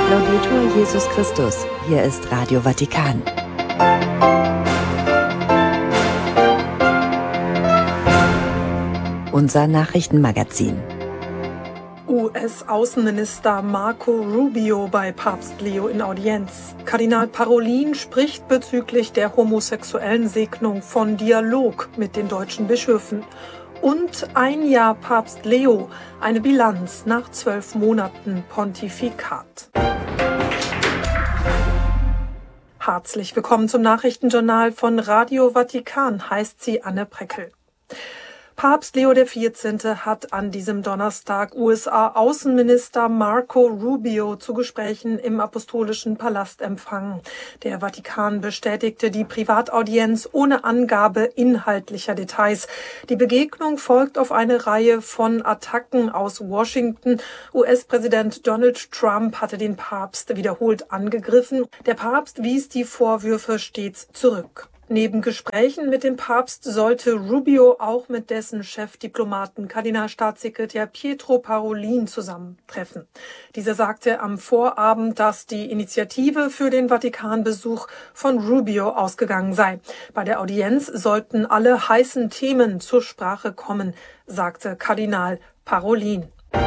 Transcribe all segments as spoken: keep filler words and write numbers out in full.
Laudetur Jesus Christus, hier ist Radio Vatikan. Unser Nachrichtenmagazin. U S-Außenminister Marco Rubio bei Papst Leo in Audienz. Kardinal Parolin spricht bezüglich der homosexuellen Segnung von Dialog mit den deutschen Bischöfen. Und ein Jahr Papst Leo, eine Bilanz nach zwölf Monaten Pontifikat. Herzlich willkommen zum Nachrichtenjournal von Radio Vatikan, heißt sie Anne Preckel. Papst Leo der vierzehnte. Hat an diesem Donnerstag U S A-Außenminister Marco Rubio zu Gesprächen im Apostolischen Palast empfangen. Der Vatikan bestätigte die Privataudienz ohne Angabe inhaltlicher Details. Die Begegnung folgt auf eine Reihe von Attacken aus Washington. U S-Präsident Donald Trump hatte den Papst wiederholt angegriffen. Der Papst wies die Vorwürfe stets zurück. Neben Gesprächen mit dem Papst sollte Rubio auch mit dessen Chefdiplomaten Kardinalstaatssekretär Pietro Parolin zusammentreffen. Dieser sagte am Vorabend, dass die Initiative für den Vatikanbesuch von Rubio ausgegangen sei. Bei der Audienz sollten alle heißen Themen zur Sprache kommen, sagte Kardinal Parolin.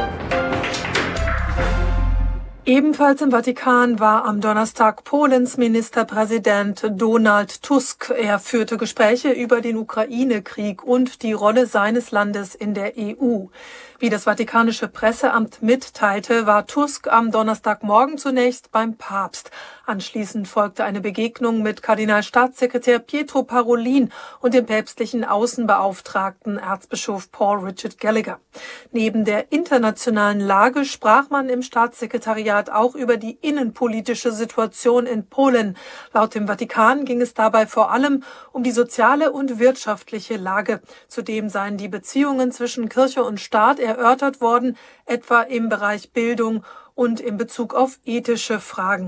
Ebenfalls im Vatikan war am Donnerstag Polens Ministerpräsident Donald Tusk. Er führte Gespräche über den Ukraine-Krieg und die Rolle seines Landes in der E U. Wie das Vatikanische Presseamt mitteilte, war Tusk am Donnerstagmorgen zunächst beim Papst. Anschließend folgte eine Begegnung mit Kardinalstaatssekretär Pietro Parolin und dem päpstlichen Außenbeauftragten Erzbischof Paul Richard Gallagher. Neben der internationalen Lage sprach man im Staatssekretariat auch über die innenpolitische Situation in Polen. Laut dem Vatikan ging es dabei vor allem um die soziale und wirtschaftliche Lage. Zudem seien die Beziehungen zwischen Kirche und Staat erörtert worden, etwa im Bereich Bildung und in Bezug auf ethische Fragen.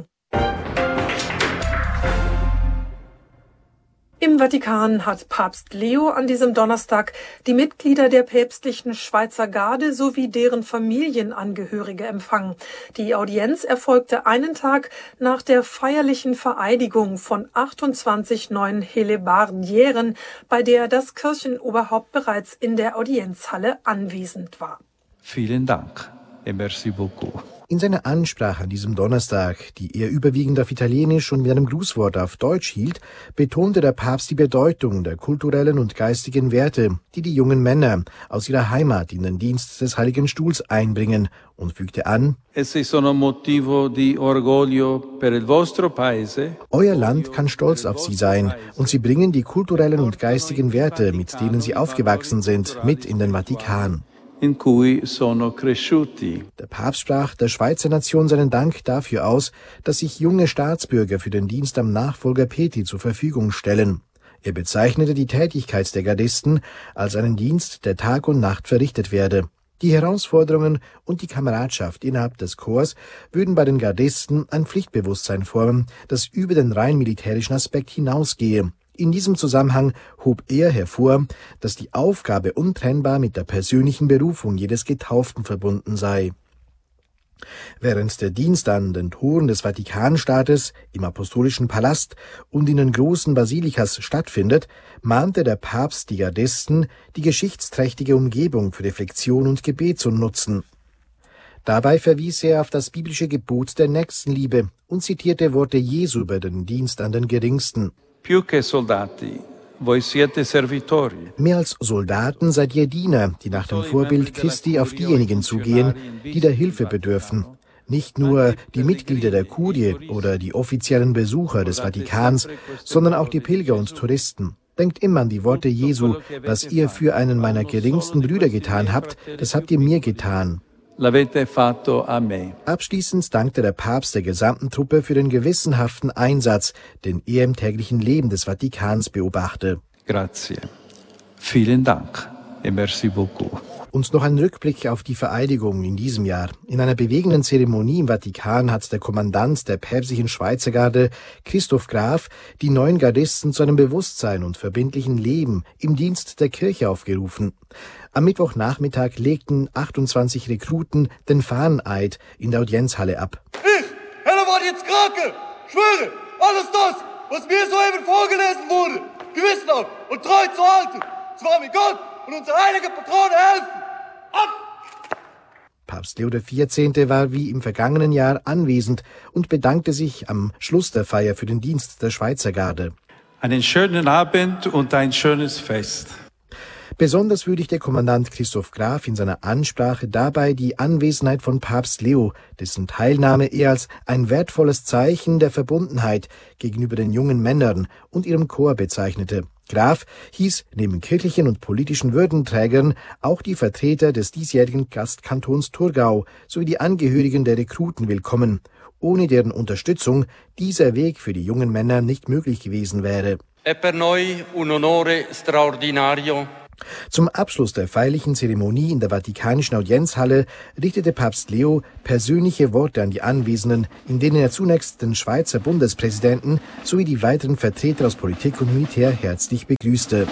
Im Vatikan hat Papst Leo an diesem Donnerstag die Mitglieder der päpstlichen Schweizer Garde sowie deren Familienangehörige empfangen. Die Audienz erfolgte einen Tag nach der feierlichen Vereidigung von achtundzwanzig neuen Helebardieren, bei der das Kirchenoberhaupt bereits in der Audienzhalle anwesend war. Vielen Dank et merci beaucoup. In seiner Ansprache an diesem Donnerstag, die er überwiegend auf Italienisch und mit einem Grußwort auf Deutsch hielt, betonte der Papst die Bedeutung der kulturellen und geistigen Werte, die die jungen Männer aus ihrer Heimat in den Dienst des Heiligen Stuhls einbringen, und fügte an: Essi sono motivo di orgoglio per il vostro paese. Euer Land kann stolz auf sie sein, und sie bringen die kulturellen und geistigen Werte, mit denen sie aufgewachsen sind, mit in den Vatikan. In cui sono cresciuti. Der Papst sprach der Schweizer Nation seinen Dank dafür aus, dass sich junge Staatsbürger für den Dienst am Nachfolger Peti zur Verfügung stellen. Er bezeichnete die Tätigkeit der Gardisten als einen Dienst, der Tag und Nacht verrichtet werde. Die Herausforderungen und die Kameradschaft innerhalb des Korps würden bei den Gardisten ein Pflichtbewusstsein formen, das über den rein militärischen Aspekt hinausgehe. In diesem Zusammenhang hob er hervor, dass die Aufgabe untrennbar mit der persönlichen Berufung jedes Getauften verbunden sei. Während der Dienst an den Toren des Vatikanstaates, im Apostolischen Palast und in den großen Basilikas stattfindet, mahnte der Papst die Gardisten, die geschichtsträchtige Umgebung für Reflexion und Gebet zu nutzen. Dabei verwies er auf das biblische Gebot der Nächstenliebe und zitierte Worte Jesu über den Dienst an den Geringsten. Più che soldati, voi siete servitori. Mehr als Soldaten seid ihr Diener, die nach dem Vorbild Christi auf diejenigen zugehen, die der Hilfe bedürfen. Nicht nur die Mitglieder der Kurie oder die offiziellen Besucher des Vatikans, sondern auch die Pilger und Touristen. Denkt immer an die Worte Jesu: Was ihr für einen meiner geringsten Brüder getan habt, das habt ihr mir getan. L'avete fatto a me. Abschließend dankte der Papst der gesamten Truppe für den gewissenhaften Einsatz, den er im täglichen Leben des Vatikans beobachte. Grazie. Vielen Dank et merci beaucoup. Und noch ein Rückblick auf die Vereidigung in diesem Jahr. In einer bewegenden Zeremonie im Vatikan hat der Kommandant der päpstlichen Schweizer Garde, Christoph Graf, die neuen Gardisten zu einem Bewusstsein und verbindlichen Leben im Dienst der Kirche aufgerufen. Am Mittwochnachmittag legten achtundzwanzig Rekruten den Fahneneid in der Audienzhalle ab. Ich jetzt Krake, schwöre, alles das, was mir soeben vorgelesen wurde, gewissenhaft und treu zu halten, zwar mir Gott und unsere heilige Patrone helfen. Ab! Papst Leo der vierzehnte war wie im vergangenen Jahr anwesend und bedankte sich am Schluss der Feier für den Dienst der Schweizer Garde. Einen schönen Abend und ein schönes Fest. Besonders würdigte Kommandant Christoph Graf in seiner Ansprache dabei die Anwesenheit von Papst Leo, dessen Teilnahme er als ein wertvolles Zeichen der Verbundenheit gegenüber den jungen Männern und ihrem Chor bezeichnete. Graf hieß neben kirchlichen und politischen Würdenträgern auch die Vertreter des diesjährigen Gastkantons Thurgau sowie die Angehörigen der Rekruten willkommen, ohne deren Unterstützung dieser Weg für die jungen Männer nicht möglich gewesen wäre. È per noi un onore straordinario. Zum Abschluss der feierlichen Zeremonie in der Vatikanischen Audienzhalle richtete Papst Leo persönliche Worte an die Anwesenden, in denen er zunächst den Schweizer Bundespräsidenten sowie die weiteren Vertreter aus Politik und Militär herzlich begrüßte.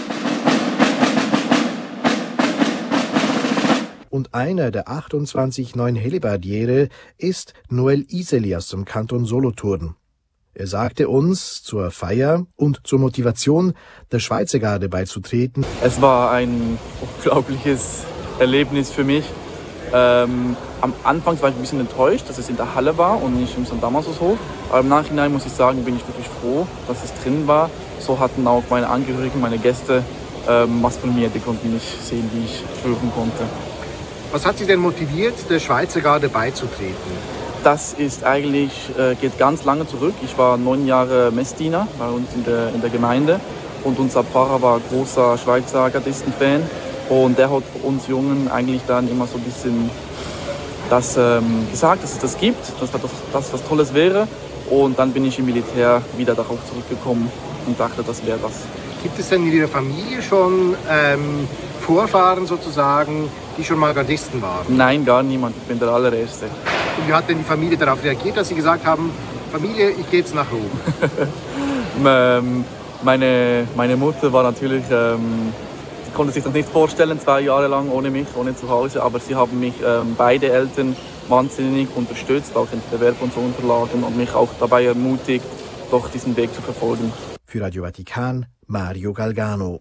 Und einer der achtundzwanzig neuen Hellebardiere ist Noel Iseli aus dem Kanton Solothurn. Er sagte uns, zur Feier und zur Motivation der Schweizer Garde beizutreten: Es war ein unglaubliches Erlebnis für mich. Ähm, am Anfang war ich ein bisschen enttäuscht, dass es in der Halle war und nicht im Sankt Damasushof. Aber im Nachhinein muss ich sagen, bin ich wirklich froh, dass es drin war. So hatten auch meine Angehörigen, meine Gäste ähm, was von mir. Die konnten nicht sehen, wie ich schwören konnte. Was hat Sie denn motiviert, der Schweizer Garde beizutreten? Das ist eigentlich, äh, geht ganz lange zurück. Ich war neun Jahre Messdiener bei uns in der, in der Gemeinde und unser Pfarrer war großer Schweizer Gardisten-Fan und der hat uns Jungen eigentlich dann immer so ein bisschen das ähm, gesagt, dass es das gibt, dass das, das was Tolles wäre, und dann bin ich im Militär wieder darauf zurückgekommen und dachte, das wäre was. Gibt es denn in Ihrer Familie schon ähm, Vorfahren sozusagen, die schon mal Gardisten waren? Nein, gar niemand. Ich bin der allererste. Und wie hat denn die Familie darauf reagiert, dass Sie gesagt haben, Familie, ich gehe jetzt nach Rom? ähm, meine, meine Mutter war natürlich, ähm, sie konnte sich das nicht vorstellen, zwei Jahre lang ohne mich, ohne zu Hause, aber sie haben mich, ähm, beide Eltern, wahnsinnig unterstützt, auch in der Verb und so Unterlagen, und mich auch dabei ermutigt, doch diesen Weg zu verfolgen. Für Radio Vatikan, Mario Galgano.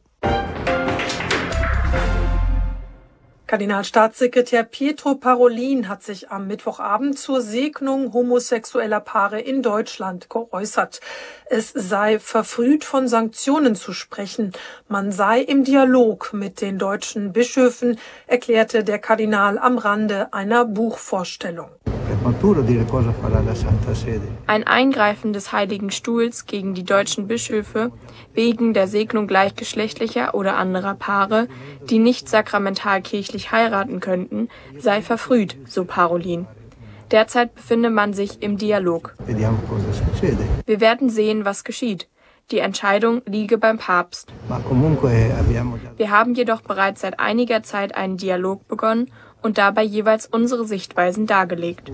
Kardinalstaatssekretär Pietro Parolin hat sich am Mittwochabend zur Segnung homosexueller Paare in Deutschland geäußert. Es sei verfrüht, von Sanktionen zu sprechen. Man sei im Dialog mit den deutschen Bischöfen, erklärte der Kardinal am Rande einer Buchvorstellung. Ein Eingreifen des Heiligen Stuhls gegen die deutschen Bischöfe wegen der Segnung gleichgeschlechtlicher oder anderer Paare, die nicht sakramental kirchlich heiraten könnten, sei verfrüht, so Parolin. Derzeit befinde man sich im Dialog. Wir werden sehen, was geschieht. Die Entscheidung liege beim Papst. Wir haben jedoch bereits seit einiger Zeit einen Dialog begonnen und dabei jeweils unsere Sichtweisen dargelegt.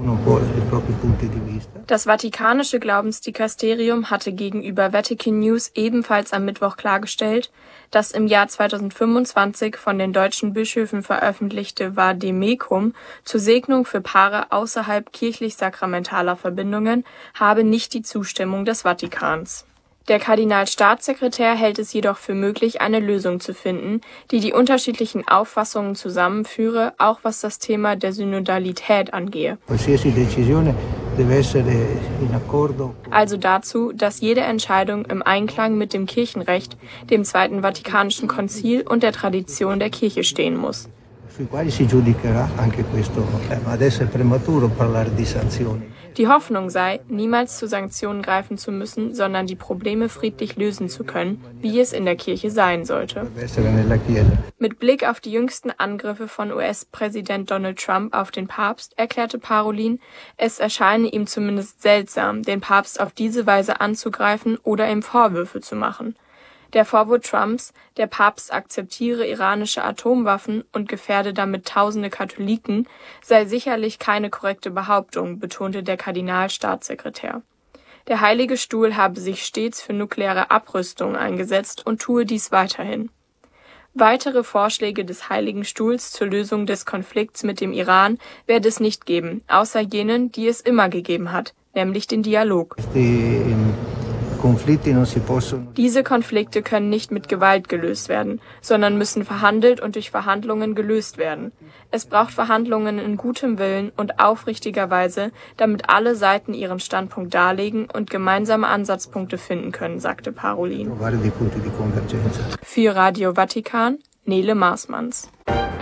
Das Vatikanische Glaubensdikasterium hatte gegenüber Vatican News ebenfalls am Mittwoch klargestellt, das im Jahr zweitausendfünfundzwanzig von den deutschen Bischöfen veröffentlichte Vademecum zur Segnung für Paare außerhalb kirchlich-sakramentaler Verbindungen habe nicht die Zustimmung des Vatikans. Der Kardinalstaatssekretär hält es jedoch für möglich, eine Lösung zu finden, die die unterschiedlichen Auffassungen zusammenführe, auch was das Thema der Synodalität angehe. Also dazu, dass jede Entscheidung im Einklang mit dem Kirchenrecht, dem Zweiten Vatikanischen Konzil und der Tradition der Kirche stehen muss. Die Hoffnung sei, niemals zu Sanktionen greifen zu müssen, sondern die Probleme friedlich lösen zu können, wie es in der Kirche sein sollte. Mit Blick auf die jüngsten Angriffe von U S-Präsident Donald Trump auf den Papst erklärte Parolin, es erscheine ihm zumindest seltsam, den Papst auf diese Weise anzugreifen oder ihm Vorwürfe zu machen. Der Vorwurf Trumps, der Papst akzeptiere iranische Atomwaffen und gefährde damit tausende Katholiken, sei sicherlich keine korrekte Behauptung, betonte der Kardinalstaatssekretär. Der Heilige Stuhl habe sich stets für nukleare Abrüstung eingesetzt und tue dies weiterhin. Weitere Vorschläge des Heiligen Stuhls zur Lösung des Konflikts mit dem Iran werde es nicht geben, außer jenen, die es immer gegeben hat, nämlich den Dialog. Diese Konflikte können nicht mit Gewalt gelöst werden, sondern müssen verhandelt und durch Verhandlungen gelöst werden. Es braucht Verhandlungen in gutem Willen und aufrichtiger Weise, damit alle Seiten ihren Standpunkt darlegen und gemeinsame Ansatzpunkte finden können, sagte Parolin. Für Radio Vatikan, Nele Marsmanns.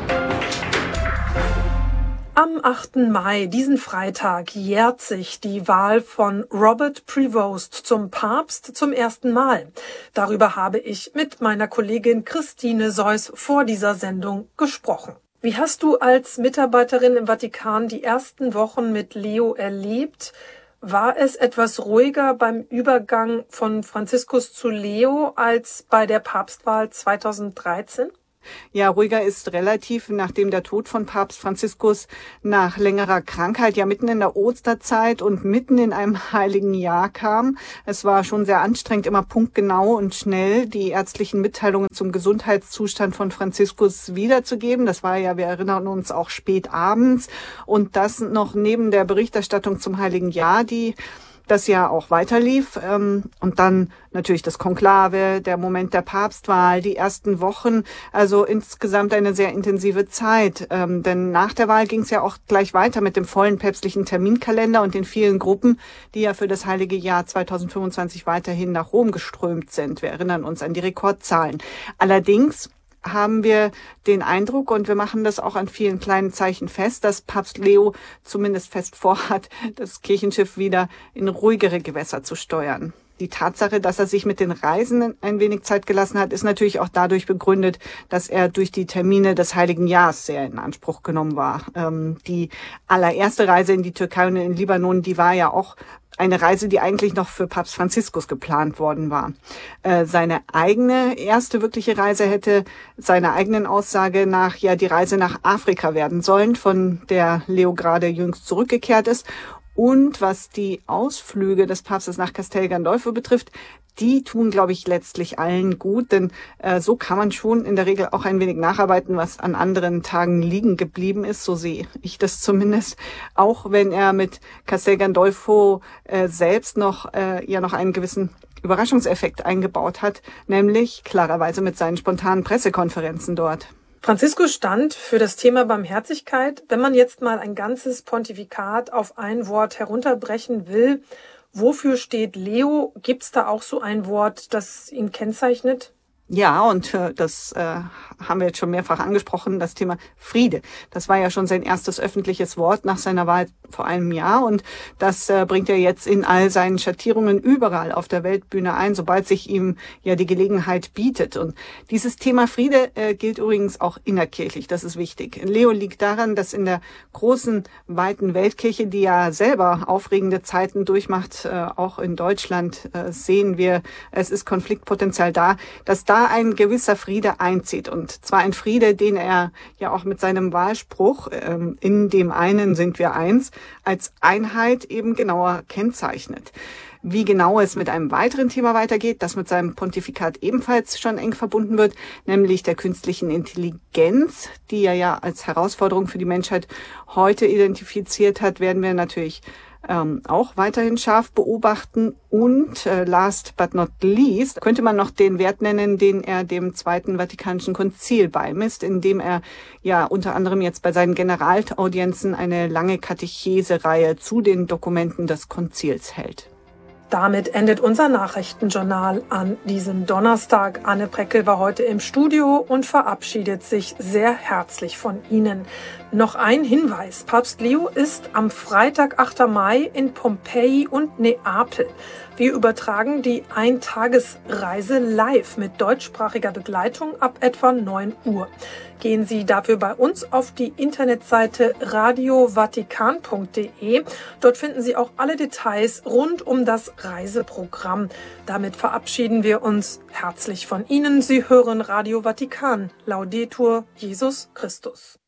Am achten Mai, diesen Freitag, jährt sich die Wahl von Robert Prevost zum Papst zum ersten Mal. Darüber habe ich mit meiner Kollegin Christine Seuss vor dieser Sendung gesprochen. Wie hast du als Mitarbeiterin im Vatikan die ersten Wochen mit Leo erlebt? War es etwas ruhiger beim Übergang von Franziskus zu Leo als bei der Papstwahl zweitausenddreizehn? Ja, ruhiger ist relativ, nachdem der Tod von Papst Franziskus nach längerer Krankheit ja mitten in der Osterzeit und mitten in einem heiligen Jahr kam. Es war schon sehr anstrengend, immer punktgenau und schnell die ärztlichen Mitteilungen zum Gesundheitszustand von Franziskus wiederzugeben. Das war ja, wir erinnern uns, auch spät abends. Und das noch neben der Berichterstattung zum heiligen Jahr, die das ja auch weiterlief. Und dann natürlich das Konklave, der Moment der Papstwahl, die ersten Wochen, also insgesamt eine sehr intensive Zeit. Denn nach der Wahl ging es ja auch gleich weiter mit dem vollen päpstlichen Terminkalender und den vielen Gruppen, die ja für das heilige Jahr zweitausendfünfundzwanzig weiterhin nach Rom geströmt sind. Wir erinnern uns an die Rekordzahlen. Allerdings haben wir den Eindruck, und wir machen das auch an vielen kleinen Zeichen fest, dass Papst Leo zumindest fest vorhat, das Kirchenschiff wieder in ruhigere Gewässer zu steuern. Die Tatsache, dass er sich mit den Reisen ein wenig Zeit gelassen hat, ist natürlich auch dadurch begründet, dass er durch die Termine des Heiligen Jahres sehr in Anspruch genommen war. Ähm, die allererste Reise in die Türkei und in den Libanon, die war ja auch eine Reise, die eigentlich noch für Papst Franziskus geplant worden war. Äh, seine eigene erste wirkliche Reise hätte seiner eigenen Aussage nach ja die Reise nach Afrika werden sollen, von der Leo gerade jüngst zurückgekehrt ist. Und was die Ausflüge des Papstes nach Castel Gandolfo betrifft, die tun, glaube ich, letztlich allen gut, denn äh, so kann man schon in der Regel auch ein wenig nacharbeiten, was an anderen Tagen liegen geblieben ist. So sehe ich das zumindest, auch wenn er mit Castel Gandolfo äh, selbst noch äh, ja noch einen gewissen Überraschungseffekt eingebaut hat, nämlich klarerweise mit seinen spontanen Pressekonferenzen dort. Franziskus stand für das Thema Barmherzigkeit. Wenn man jetzt mal ein ganzes Pontifikat auf ein Wort herunterbrechen will, wofür steht Leo? Gibt es da auch so ein Wort, das ihn kennzeichnet? Ja, und äh, das äh, haben wir jetzt schon mehrfach angesprochen, das Thema Friede. Das war ja schon sein erstes öffentliches Wort nach seiner Wahl vor einem Jahr, und das äh, bringt er jetzt in all seinen Schattierungen überall auf der Weltbühne ein, sobald sich ihm ja die Gelegenheit bietet. Und dieses Thema Friede äh, gilt übrigens auch innerkirchlich, das ist wichtig. Leo liegt daran, dass in der großen, weiten Weltkirche, die ja selber aufregende Zeiten durchmacht, äh, auch in Deutschland äh, sehen wir, es ist Konfliktpotenzial da, dass da ein gewisser Friede einzieht, und zwar ein Friede, den er ja auch mit seinem Wahlspruch ähm, in dem einen sind wir eins als Einheit eben genauer kennzeichnet. Wie genau es mit einem weiteren Thema weitergeht, das mit seinem Pontifikat ebenfalls schon eng verbunden wird, nämlich der künstlichen Intelligenz, die er ja als Herausforderung für die Menschheit heute identifiziert hat, werden wir natürlich Ähm, auch weiterhin scharf beobachten. Und äh, last but not least könnte man noch den Wert nennen, den er dem Zweiten Vatikanischen Konzil beimisst, indem er ja unter anderem jetzt bei seinen Generalaudienzen eine lange Katechesereihe zu den Dokumenten des Konzils hält. Damit endet unser Nachrichtenjournal an diesem Donnerstag. Anne Preckel war heute im Studio und verabschiedet sich sehr herzlich von Ihnen. Noch ein Hinweis. Papst Leo ist am Freitag, achten Mai in Pompeji und Neapel. Wir übertragen die Eintagesreise live mit deutschsprachiger Begleitung ab etwa neun Uhr. Gehen Sie dafür bei uns auf die Internetseite radio vatikan punkt de. Dort finden Sie auch alle Details rund um das Reiseprogramm. Damit verabschieden wir uns herzlich von Ihnen. Sie hören Radio Vatikan. Laudetur Jesus Christus.